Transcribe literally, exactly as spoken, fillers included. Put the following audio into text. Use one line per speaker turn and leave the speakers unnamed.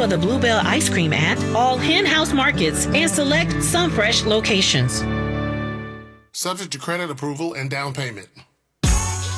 for the Bluebell ice cream at all Hen House markets and select Sunfresh locations.
Subject to credit approval and down payment.